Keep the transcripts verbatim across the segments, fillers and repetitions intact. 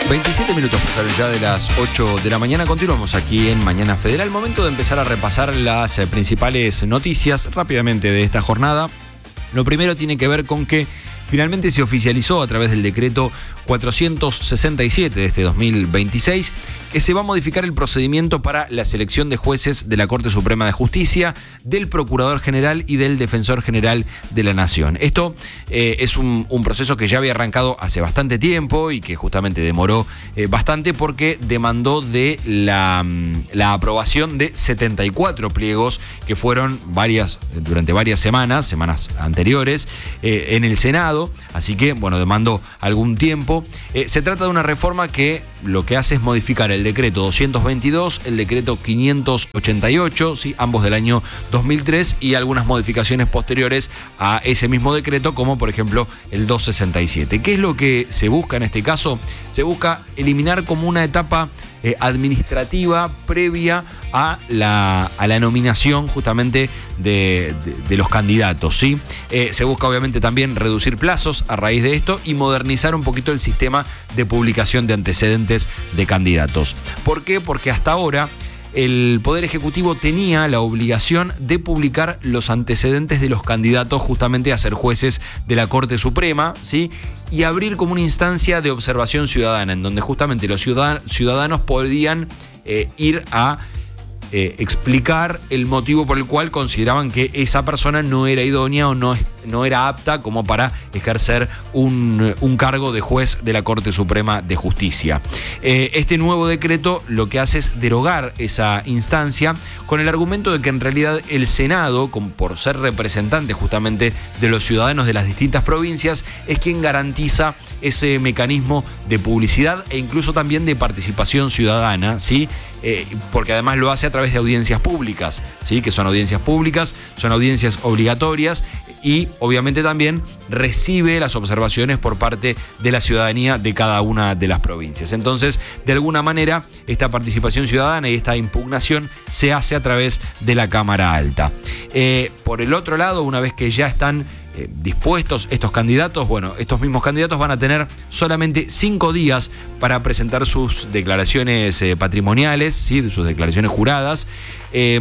veintisiete minutos pasaron ya de las ocho de la mañana. Continuamos aquí en Mañana Federal. Momento de empezar a repasar las eh, principales noticias rápidamente de esta jornada. Lo primero tiene que ver con que finalmente se oficializó a través del decreto cuatrocientos sesenta y siete de este dos mil veintiséis que se va a modificar el procedimiento para la selección de jueces de la Corte Suprema de Justicia, del Procurador General y del Defensor General de la Nación. Esto eh, es un, un proceso que ya había arrancado hace bastante tiempo y que justamente demoró eh, bastante porque demandó de la, la aprobación de setenta y cuatro pliegos que fueron varias, durante varias semanas, semanas anteriores, eh, en el Senado. Así que, bueno, demandó algún tiempo. Eh, se trata de una reforma que lo que hace es modificar el decreto doscientos veintidós, el decreto quinientos ochenta y ocho, ¿sí? Ambos del año dos mil tres, y algunas modificaciones posteriores a ese mismo decreto, como por ejemplo el doscientos sesenta y siete. ¿Qué es lo que se busca en este caso? Se busca eliminar como una etapa Eh, administrativa previa a la, a la nominación justamente de, de, de los candidatos, ¿sí? Eh, se busca obviamente también reducir plazos a raíz de esto y modernizar un poquito el sistema de publicación de antecedentes de candidatos. ¿Por qué? Porque hasta ahora el Poder Ejecutivo tenía la obligación de publicar los antecedentes de los candidatos justamente a ser jueces de la Corte Suprema, ¿sí? Y abrir como una instancia de observación ciudadana, en donde justamente los ciudadanos podían eh, ir a eh, explicar el motivo por el cual consideraban que esa persona no era idónea o no, no era apta como para ejercer un, un cargo de juez de la Corte Suprema de Justicia. Eh, este nuevo decreto lo que hace es derogar esa instancia con el argumento de que en realidad el Senado, como por ser representante justamente de los ciudadanos de las distintas provincias, es quien garantiza ese mecanismo de publicidad e incluso también de participación ciudadana, ¿sí? Eh, porque además lo hace a través de audiencias públicas, ¿sí? Que son audiencias públicas, son audiencias obligatorias y obviamente también recibe las observaciones por parte de la ciudadanía de cada una de las provincias. Entonces, de alguna manera, esta participación ciudadana y esta impugnación se hace a través de la Cámara Alta. Eh, por el otro lado, una vez que ya están eh, dispuestos estos candidatos, bueno, estos mismos candidatos van a tener solamente cinco días para presentar sus declaraciones eh, patrimoniales, ¿sí? Sus declaraciones juradas, eh,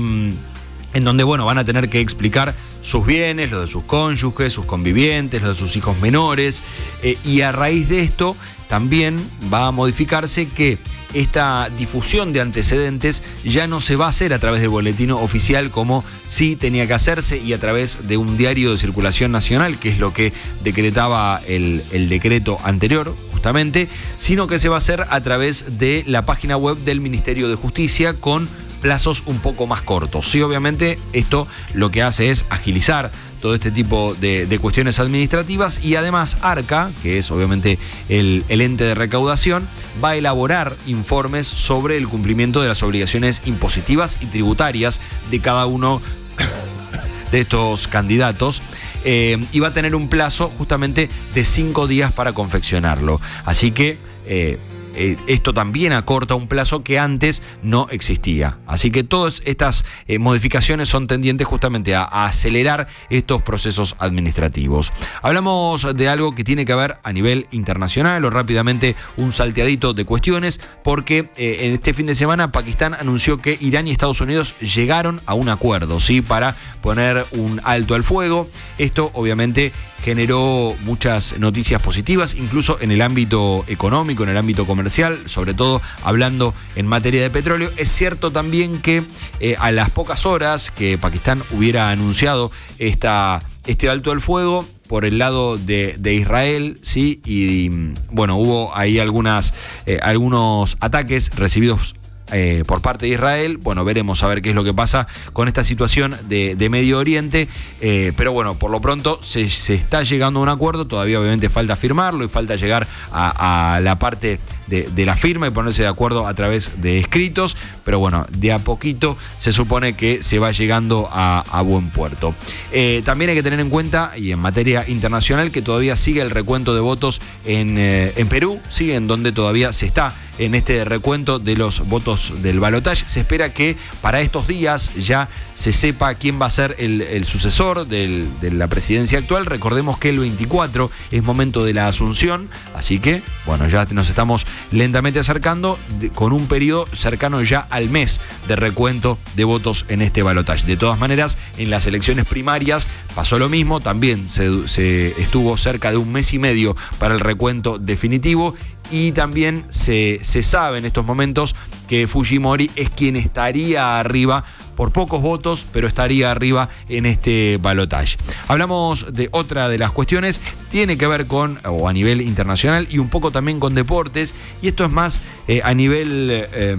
en donde, bueno, van a tener que explicar sus bienes, los de sus cónyuges, sus convivientes, los de sus hijos menores, eh, y a raíz de esto también va a modificarse que esta difusión de antecedentes ya no se va a hacer a través del boletín oficial como sí tenía que hacerse y a través de un diario de circulación nacional, que es lo que decretaba el, el decreto anterior justamente, sino que se va a hacer a través de la página web del Ministerio de Justicia con plazos un poco más cortos. Sí, obviamente esto lo que hace es agilizar todo este tipo de, de cuestiones administrativas y además ARCA, que es obviamente el, el ente de recaudación, va a elaborar informes sobre el cumplimiento de las obligaciones impositivas y tributarias de cada uno de estos candidatos. Eh, y va a tener un plazo justamente de cinco días para confeccionarlo. Así que eh, Eh, esto también acorta un plazo que antes no existía. Así que todas estas eh, modificaciones son tendientes justamente a, a acelerar estos procesos administrativos. Hablamos de algo que tiene que ver a nivel internacional o rápidamente un salteadito de cuestiones, porque eh, en este fin de semana Pakistán anunció que Irán y Estados Unidos llegaron a un acuerdo, ¿sí? Para poner un alto al fuego. Esto obviamente generó muchas noticias positivas, incluso en el ámbito económico, en el ámbito comercial, sobre todo hablando en materia de petróleo. Es cierto también que eh, a las pocas horas que Pakistán hubiera anunciado esta, este alto al fuego, por el lado de, de Israel, sí, y bueno, hubo ahí algunas, eh, algunos ataques recibidos Eh, por parte de Israel. Bueno, veremos a ver qué es lo que pasa con esta situación de, de Medio Oriente, eh, pero bueno, por lo pronto se, se está llegando a un acuerdo. Todavía obviamente falta firmarlo y falta llegar a, a la parte de, de la firma y ponerse de acuerdo a través de escritos, pero bueno, de a poquito se supone que se va llegando a, a buen puerto. Eh, también hay que tener en cuenta, y en materia internacional, que todavía sigue el recuento de votos en, eh, en Perú, sí, en donde todavía se está en este recuento de los votos del balotaje. Se espera que para estos días ya se sepa quién va a ser el, el sucesor del, de la presidencia actual. Recordemos que el veinticuatro es momento de la asunción, así que, bueno, ya nos estamos lentamente acercando de, con un periodo cercano ya al mes de recuento de votos en este balotaje. De todas maneras, en las elecciones primarias pasó lo mismo, también se, se estuvo cerca de un mes y medio para el recuento definitivo, y también se, se sabe en estos momentos que Fujimori es quien estaría arriba por pocos votos, pero estaría arriba en este balotaje. Hablamos de otra de las cuestiones, tiene que ver con, o a nivel internacional, y un poco también con deportes, y esto es más eh, a nivel eh,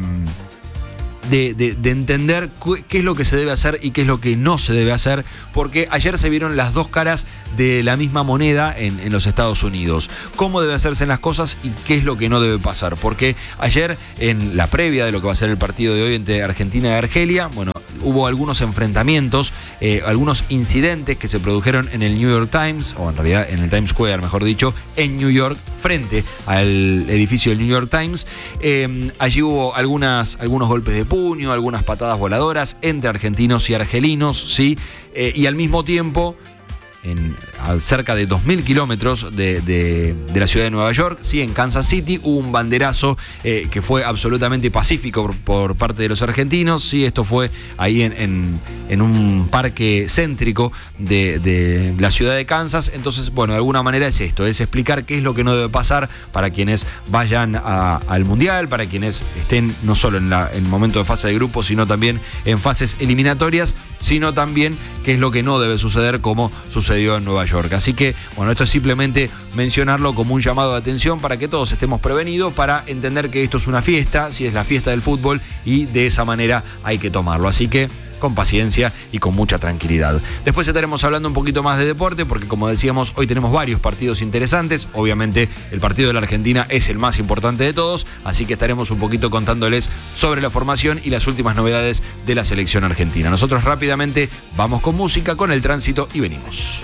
de, de, de entender qué es lo que se debe hacer y qué es lo que no se debe hacer, porque ayer se vieron las dos caras de la misma moneda en, en los Estados Unidos. Cómo deben hacerse las cosas y qué es lo que no debe pasar, porque ayer, en la previa de lo que va a ser el partido de hoy entre Argentina y Argelia, bueno, hubo algunos enfrentamientos, eh, algunos incidentes que se produjeron en el New York Times, o en realidad en el Times Square, mejor dicho, en New York, frente al edificio del New York Times. Eh, allí hubo algunas, algunos golpes de puño, algunas patadas voladoras entre argentinos y argelinos, ¿sí? Eh, y al mismo tiempo, en a cerca de dos mil kilómetros de, de, de la ciudad de Nueva York, sí, en Kansas City, hubo un banderazo eh, que fue absolutamente pacífico por, por parte de los argentinos. Sí, esto fue ahí en, en, en un parque céntrico de, de la ciudad de Kansas. Entonces, bueno, de alguna manera es esto, es explicar qué es lo que no debe pasar para quienes vayan a, al Mundial, para quienes estén no solo en, la, en el momento de fase de grupo, sino también en fases eliminatorias, sino también qué es lo que no debe suceder, como sucedió en Nueva York. Así que, bueno, esto es simplemente mencionarlo como un llamado de atención para que todos estemos prevenidos, para entender que esto es una fiesta, si es la fiesta del fútbol, y de esa manera hay que tomarlo. Así que con paciencia y con mucha tranquilidad. Después estaremos hablando un poquito más de deporte, porque como decíamos, hoy tenemos varios partidos interesantes. Obviamente el partido de la Argentina es el más importante de todos, así que estaremos un poquito contándoles sobre la formación y las últimas novedades de la selección argentina. Nosotros rápidamente vamos con música, con el tránsito, y venimos.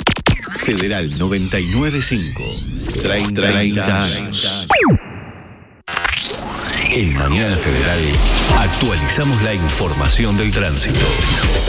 Federal noventa y nueve punto cinco. treinta años. En Mañana Federal actualizamos la información del tránsito.